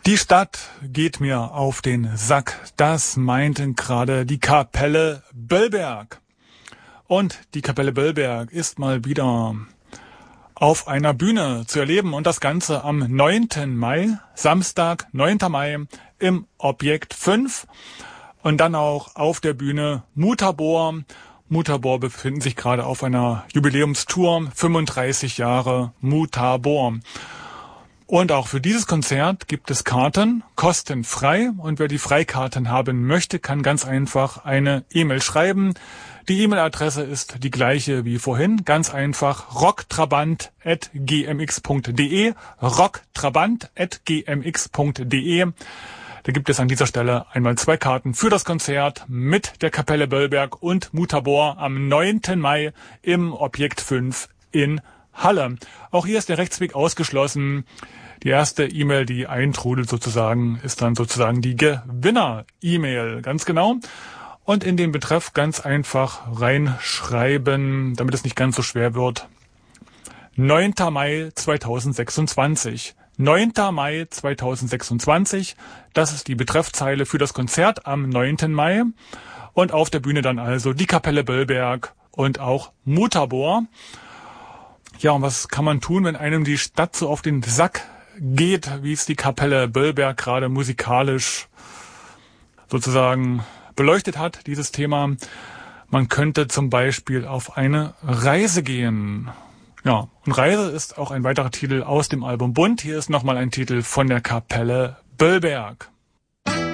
Die Stadt geht mir auf den Sack, das meinte gerade die Kapelle Böllberg. Und die Kapelle Böllberg ist mal wieder auf einer Bühne zu erleben und das Ganze am 9. Mai, Samstag, 9. Mai im Objekt 5 und dann auch auf der Bühne Mutabor. Mutabor befinden sich gerade auf einer Jubiläumstour, 35 Jahre Mutabor. Und auch für dieses Konzert gibt es Karten, kostenfrei. Und wer die Freikarten haben möchte, kann ganz einfach eine E-Mail schreiben. Die E-Mail-Adresse ist die gleiche wie vorhin. Ganz einfach rocktrabant@gmx.de, rocktrabant@gmx.de. Da gibt es an dieser Stelle einmal 2 Karten für das Konzert mit der Kapelle Böllberg und Mutabor am 9. Mai im Objekt 5 in Halle. Auch hier ist der Rechtsweg ausgeschlossen. Die erste E-Mail, die eintrudelt sozusagen, ist dann sozusagen die Gewinner-E-Mail. Ganz genau. Und in den Betreff ganz einfach reinschreiben, damit es nicht ganz so schwer wird. 9. Mai 2026. 9. Mai 2026. Das ist die Betreffzeile für das Konzert am 9. Mai. Und auf der Bühne dann also die Kapelle Böllberg und auch Mutabor. Ja, und was kann man tun, wenn einem die Stadt so auf den Sack geht, wie es die Kapelle Böllberg gerade musikalisch sozusagen beleuchtet hat, dieses Thema? Man könnte zum Beispiel auf eine Reise gehen. Ja, und Reise ist auch ein weiterer Titel aus dem Album Bunt. Hier ist nochmal ein Titel von der Kapelle Böllberg.